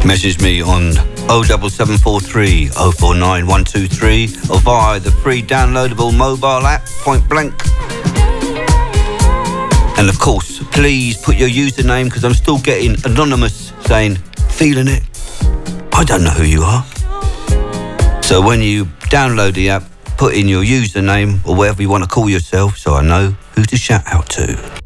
Message me on 07743 049 123 or via the free downloadable mobile app, Point Blank. And of course, please put your username, because I'm still getting anonymous saying, feeling it. I don't know who you are. So when you download the app, put in your username or whatever you want to call yourself so I know who to shout out to.